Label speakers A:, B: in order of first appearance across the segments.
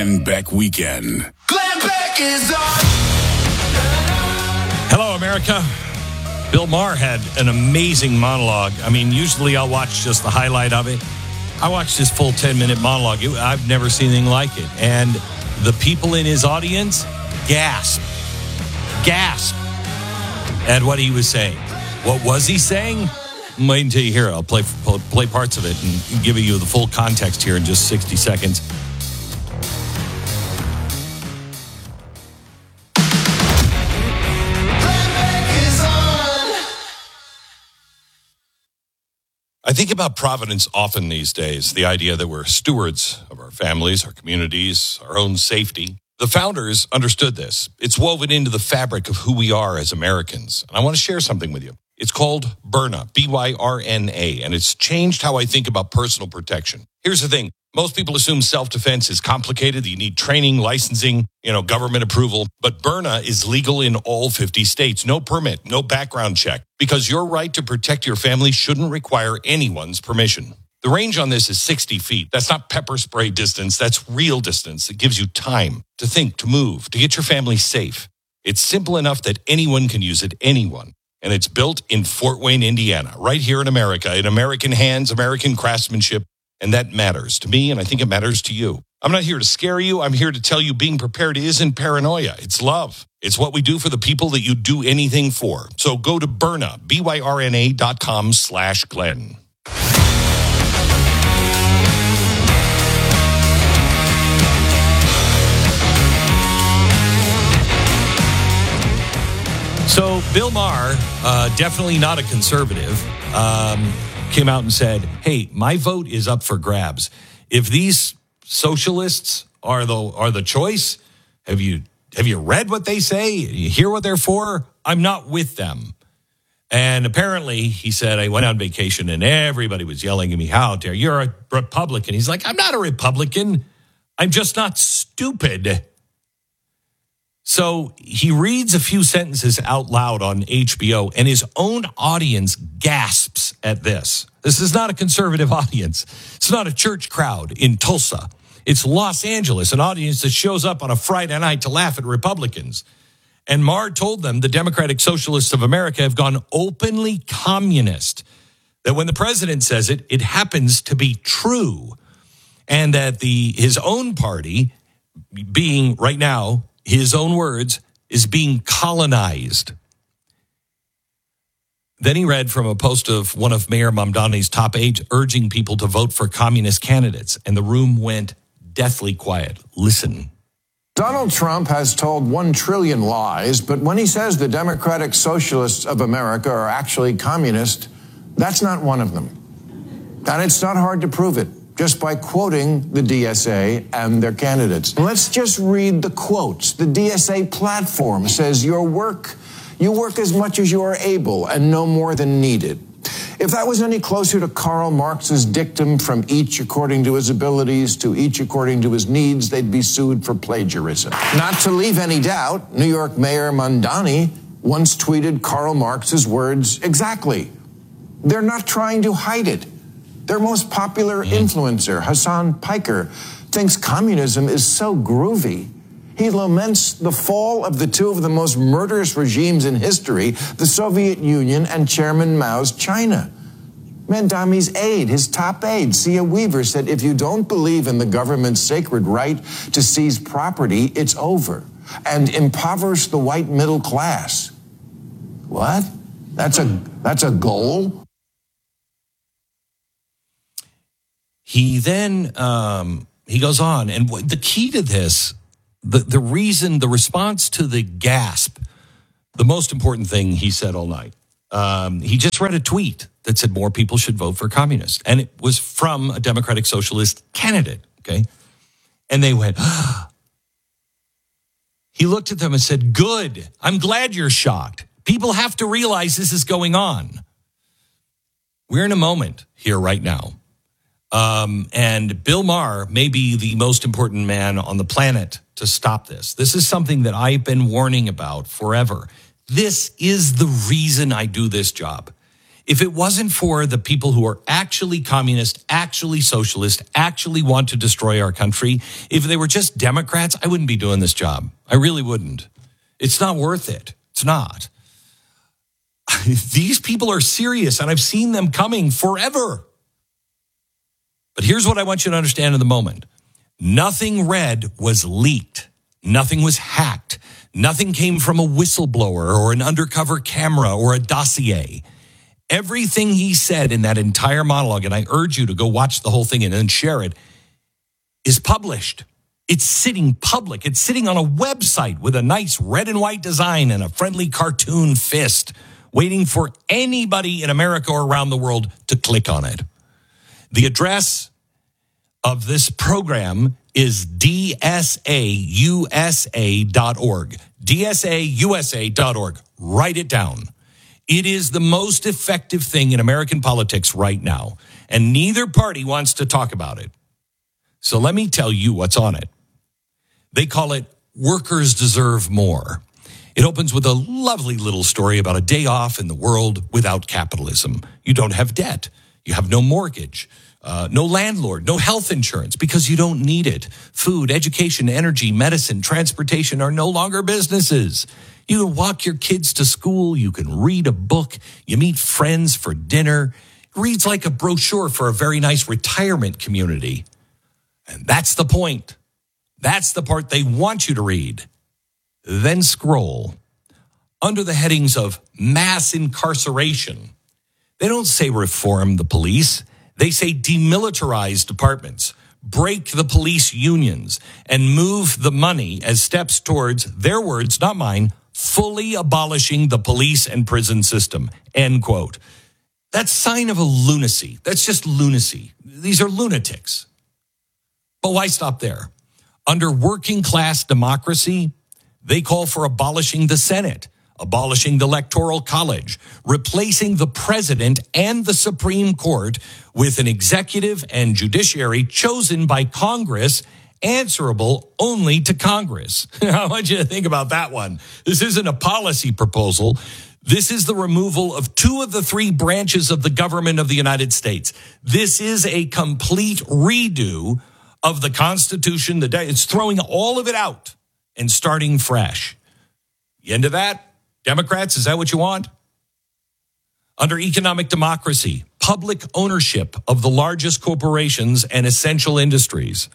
A: Glenn Beck Weekend.
B: Glenn Beck is on.
C: Hello, America. Bill Maher had an amazing monologue. I mean, usually I'll watch just the highlight of it. I watched his full 10-minute monologue. I've never seen anything like it. And the people in his audience gasp at what he was saying. What was he saying? Wait until you hear it. I'll play parts of it and give you the full context here in just 60 seconds. I think about Providence often these days, the idea that we're stewards of our families, our communities, our own safety. The founders understood this. It's woven into the fabric of who we are as Americans. And I want to share something with you. It's called Byrna, B-Y-R-N-A, and it's changed how I think about personal protection. Here's the thing. Most people assume self-defense is complicated. You need training, licensing, government approval. But Byrna is legal in all 50 states. No permit, no background check. Because your right to protect your family shouldn't require anyone's permission. The range on this is 60 feet. That's not pepper spray distance. That's real distance. It gives you time to think, to move, to get your family safe. It's simple enough that anyone can use it, anyone. And it's built in Fort Wayne, Indiana, right here in America, in American hands, American craftsmanship. And that matters to me, and I think it matters to you. I'm not here to scare you. I'm here to tell you being prepared isn't paranoia. It's love. It's what we do for the people that you do anything for. So go to Byrna, BYRNA.com/Glenn. So Bill Maher, definitely not a conservative, came out and said, hey, my vote is up for grabs. If these socialists are the choice, have you read what they say? You hear what they're for? I'm not with them. And apparently, he said, I went on vacation and everybody was yelling at me, how dare you're a Republican. He's like, I'm not a Republican. I'm just not stupid. So he reads a few sentences out loud on HBO, and his own audience gasps at this. This is not a conservative audience. It's not a church crowd in Tulsa. It's Los Angeles, an audience that shows up on a Friday night to laugh at Republicans. And Maher told them the Democratic Socialists of America have gone openly communist, that when the president says it, it happens to be true, and that his own party, being right now, his own words, is being colonized. Then he read from a post of one of Mayor Mamdani's top aides urging people to vote for communist candidates, and the room went deathly quiet. Listen.
D: Donald Trump has told 1 trillion lies, but when he says the Democratic Socialists of America are actually communist, that's not one of them. And it's not hard to prove it, just by quoting the DSA and their candidates. Let's just read the quotes. The DSA platform says you work as much as you are able and no more than needed. If that was any closer to Karl Marx's dictum, from each according to his abilities to each according to his needs, they'd be sued for plagiarism. Not to leave any doubt, New York Mayor Mamdani once tweeted Karl Marx's words exactly. They're not trying to hide it. Their most popular influencer, Hassan Piker, thinks communism is so groovy. He laments the fall of the two of the most murderous regimes in history, the Soviet Union and Chairman Mao's China. Mamdani's aide, his top aide, Sia Weaver, said, if you don't believe in the government's sacred right to seize property, it's over, and impoverish the white middle class. What? That's a goal?
C: He then, he goes on, and the key to this, the reason, the response to the gasp, the most important thing he said all night, he just read a tweet that said more people should vote for communists. And it was from a Democratic Socialist candidate, okay? And they went, he looked at them and said, good, I'm glad you're shocked. People have to realize this is going on. We're in a moment here right now. And Bill Maher may be the most important man on the planet to stop this. This is something that I've been warning about forever. This is the reason I do this job. If it wasn't for the people who are actually communist, actually socialist, actually want to destroy our country, if they were just Democrats, I wouldn't be doing this job. I really wouldn't. It's not worth it. It's not. These people are serious, and I've seen them coming forever. But here's what I want you to understand in the moment. Nothing red was leaked. Nothing was hacked. Nothing came from a whistleblower or an undercover camera or a dossier. Everything he said in that entire monologue, and I urge you to go watch the whole thing and then share it, is published. It's sitting public. It's sitting on a website with a nice red and white design and a friendly cartoon fist, waiting for anybody in America or around the world to click on it. The address of this program is dsausa.org. dsausa.org. Write it down. It is the most effective thing in American politics right now, and neither party wants to talk about it. So let me tell you what's on it. They call it Workers Deserve More. It opens with a lovely little story about a day off in the world without capitalism. You don't have debt. You have no mortgage, no landlord, no health insurance because you don't need it. Food, education, energy, medicine, transportation are no longer businesses. You can walk your kids to school. You can read a book. You meet friends for dinner. It reads like a brochure for a very nice retirement community. And that's the point. That's the part they want you to read. Then scroll. Under the headings of mass incarceration, they don't say reform the police. They say demilitarize departments, break the police unions, and move the money as steps towards, their words, not mine, fully abolishing the police and prison system, end quote. That's sign of a lunacy. That's just lunacy. These are lunatics. But why stop there? Under working class democracy, they call for abolishing the Senate, abolishing the Electoral College, replacing the president and the Supreme Court with an executive and judiciary chosen by Congress, answerable only to Congress. I want you to think about that one. This isn't a policy proposal. This is the removal of 2 of the 3 branches of the government of the United States. This is a complete redo of the Constitution. It's throwing all of it out and starting fresh. You into that? Democrats, is that what you want? Under economic democracy, public ownership of the largest corporations and essential industries.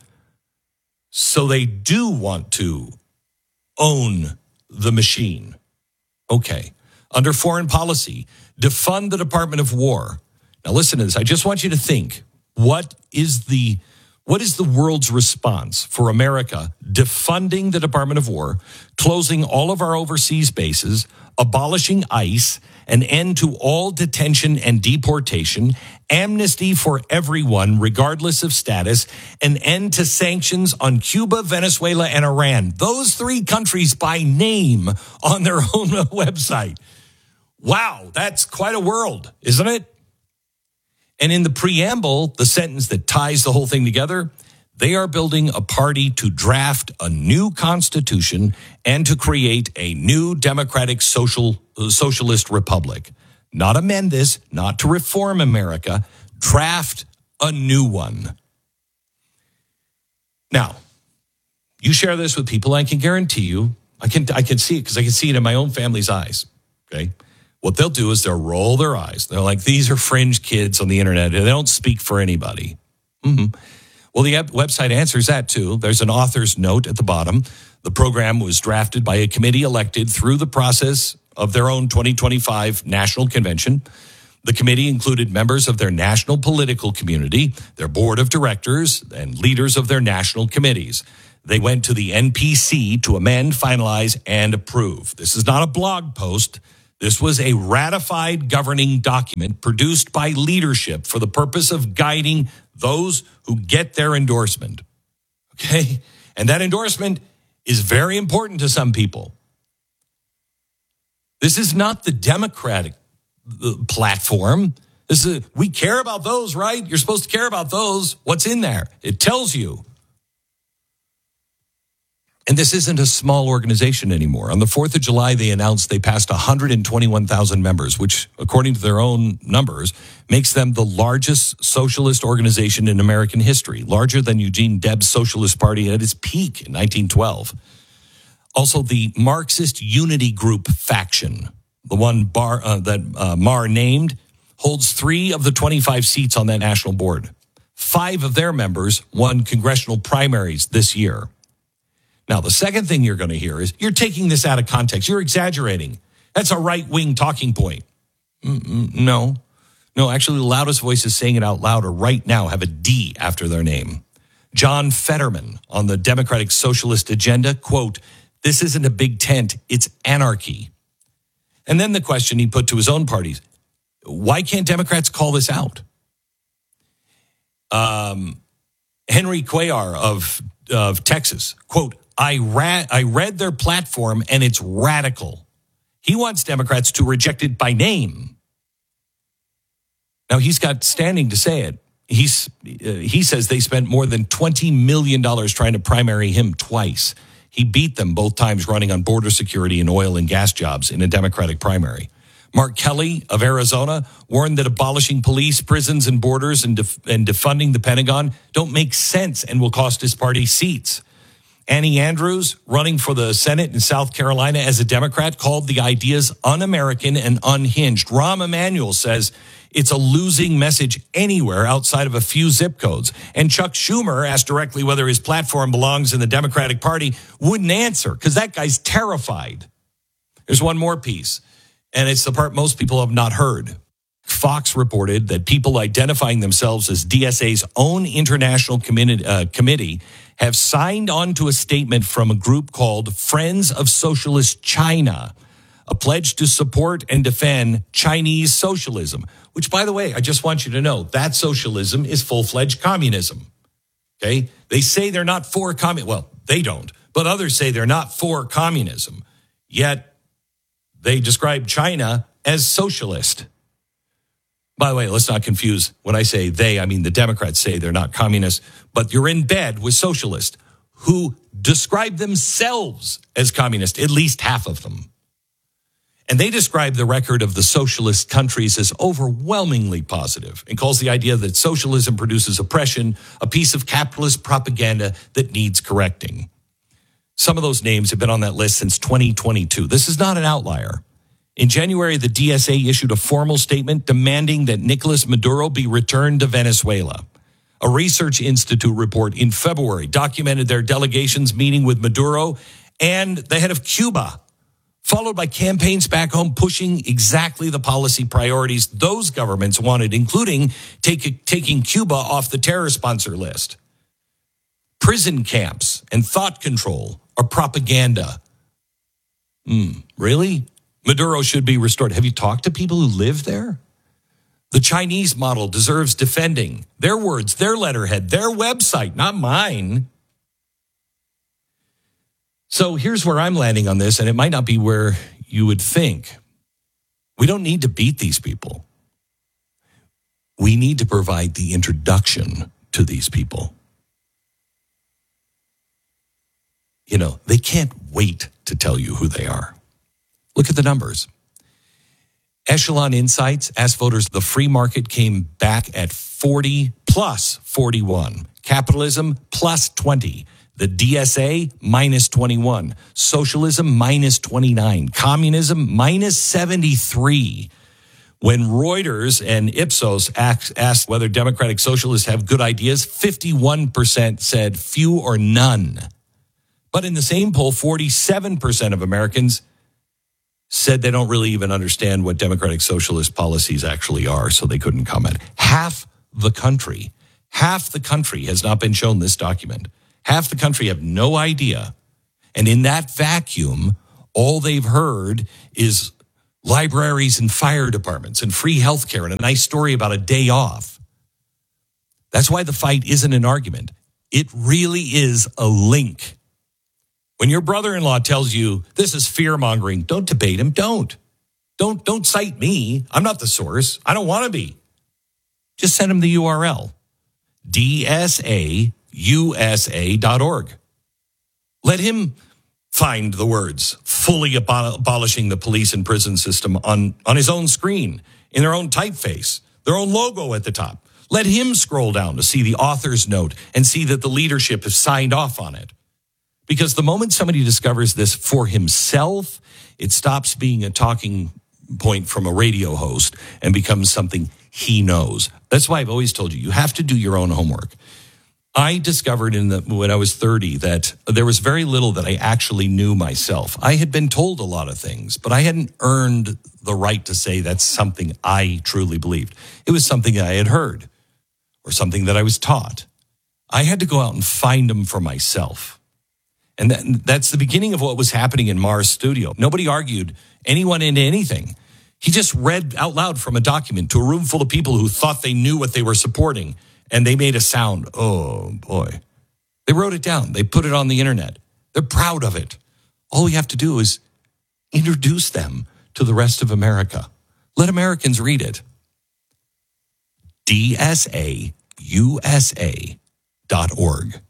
C: So they do want to own the machine. Okay. Under foreign policy, defund the Department of War. Now listen to this. I just want you to think, what is the world's response for America defunding the Department of War, closing all of our overseas bases, abolishing ICE, an end to all detention and deportation, amnesty for everyone, regardless of status, an end to sanctions on Cuba, Venezuela, and Iran. Those 3 countries by name on their own website. Wow, that's quite a world, isn't it? And in the preamble, the sentence that ties the whole thing together, they are building a party to draft a new constitution and to create a new democratic socialist republic. Not amend this, not to reform America, draft a new one. Now, you share this with people, I can guarantee you, I can see it because I can see it in my own family's eyes, okay? What they'll do is they'll roll their eyes. They're like, these are fringe kids on the internet. They don't speak for anybody. Well, the website answers that too. There's an author's note at the bottom. The program was drafted by a committee elected through the process of their own 2025 national convention. The committee included members of their national political community, their board of directors, and leaders of their national committees. They went to the NPC to amend, finalize, and approve. This is not a blog post. This was a ratified governing document produced by leadership for the purpose of guiding those who get their endorsement. Okay? And that endorsement is very important to some people. This is not the Democratic platform. We care about those, right? You're supposed to care about those. What's in there? It tells you. And this isn't a small organization anymore. On the 4th of July, they announced they passed 121,000 members, which, according to their own numbers, makes them the largest socialist organization in American history, larger than Eugene Debs' Socialist Party at its peak in 1912. Also, the Marxist Unity Group faction, the one that Marr named, holds 3 of the 25 seats on that national board. 5 of their members won congressional primaries this year. Now, the second thing you're going to hear is you're taking this out of context. You're exaggerating. That's a right-wing talking point. No, actually, the loudest voices saying it out louder right now have a D after their name. John Fetterman on the Democratic Socialist agenda, quote, "This isn't a big tent, it's anarchy." And then the question he put to his own parties, why can't Democrats call this out? Henry Cuellar of Texas, quote, I read their platform and it's radical. He wants Democrats to reject it by name. Now, he's got standing to say it. He says they spent more than $20 million trying to primary him twice. He beat them both times running on border security and oil and gas jobs in a Democratic primary. Mark Kelly of Arizona warned that abolishing police, prisons, and borders and defunding the Pentagon don't make sense and will cost his party seats. Annie Andrews, running for the Senate in South Carolina as a Democrat, called the ideas un-American and unhinged. Rahm Emanuel says it's a losing message anywhere outside of a few zip codes. And Chuck Schumer, asked directly whether his platform belongs in the Democratic Party, wouldn't answer because that guy's terrified. There's one more piece, and it's the part most people have not heard. Fox reported that people identifying themselves as DSA's own international committee have signed on to a statement from a group called Friends of Socialist China, a pledge to support and defend Chinese socialism, which, by the way, I just want you to know, that socialism is full-fledged communism. Okay? They say they're not for communism. Well, they don't, but others say they're not for communism. Yet they describe China as socialist. By the way, let's not confuse. When I say they, I mean the Democrats say they're not communists, but you're in bed with socialists who describe themselves as communist, at least half of them. And they describe the record of the socialist countries as overwhelmingly positive and calls the idea that socialism produces oppression a piece of capitalist propaganda that needs correcting. Some of those names have been on that list since 2022. This is not an outlier. In January, the DSA issued a formal statement demanding that Nicolas Maduro be returned to Venezuela. A research institute report in February documented their delegations meeting with Maduro and the head of Cuba, followed by campaigns back home pushing exactly the policy priorities those governments wanted, including taking Cuba off the terror sponsor list. Prison camps and thought control are propaganda. Really? Maduro should be restored. Have you talked to people who live there? The Chinese model deserves defending. Their words, their letterhead, their website, not mine. So here's where I'm landing on this, and it might not be where you would think. We don't need to beat these people. We need to provide the introduction to these people. You know, they can't wait to tell you who they are. Look at the numbers. Echelon Insights asked voters, the free market came back at 40 plus 41. Capitalism plus 20. The DSA minus 21. Socialism minus 29. Communism minus 73. When Reuters and Ipsos asked whether Democratic Socialists have good ideas, 51% said few or none. But in the same poll, 47% of Americans said they don't really even understand what Democratic Socialist policies actually are, so they couldn't comment. Half the country has not been shown this document. Half the country have no idea. And in that vacuum, all they've heard is libraries and fire departments and free health care and a nice story about a day off. That's why the fight isn't an argument. It really is a link. When your brother-in-law tells you this is fear-mongering, don't debate him. Don't cite me. I'm not the source. I don't want to be. Just send him the URL, dsausa.org. Let him find the words fully abolishing the police and prison system on his own screen, in their own typeface, their own logo at the top. Let him scroll down to see the author's note and see that the leadership has signed off on it. Because the moment somebody discovers this for himself, it stops being a talking point from a radio host and becomes something he knows. That's why I've always told you, you have to do your own homework. I discovered when I was 30 that there was very little that I actually knew myself. I had been told a lot of things, but I hadn't earned the right to say that's something I truly believed. It was something I had heard or something that I was taught. I had to go out and find them for myself. And that's the beginning of what was happening in Maher's studio. Nobody argued anyone into anything. He just read out loud from a document to a room full of people who thought they knew what they were supporting. And they made a sound. Oh, boy. They wrote it down. They put it on the internet. They're proud of it. All we have to do is introduce them to the rest of America. Let Americans read it. DSAUSA.org.